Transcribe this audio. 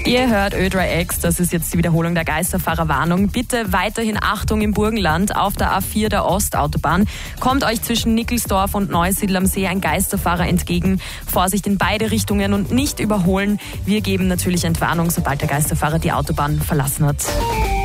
Ihr hört Ö3X, das ist jetzt die Wiederholung der Geisterfahrerwarnung. Bitte weiterhin Achtung im Burgenland auf der A4 der Ostautobahn. Kommt euch zwischen Nickelsdorf und Neusiedl am See ein Geisterfahrer entgegen. Vorsicht in beide Richtungen und nicht überholen. Wir geben natürlich Entwarnung, sobald der Geisterfahrer die Autobahn verlassen hat.